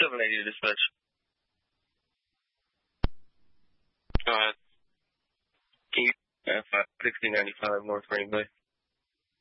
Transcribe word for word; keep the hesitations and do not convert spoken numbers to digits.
seven eighty to dispatch. Go ahead. Can you, uh, sixteen ninety-five North Green Bay.